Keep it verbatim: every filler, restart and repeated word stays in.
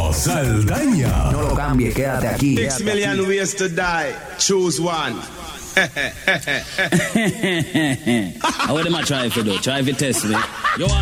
Danilo Saldaña. No lo cambies, quédate aquí. Six Quédate million aquí. ways to die. Choose one. How would them a try if you do? Try if you test me. You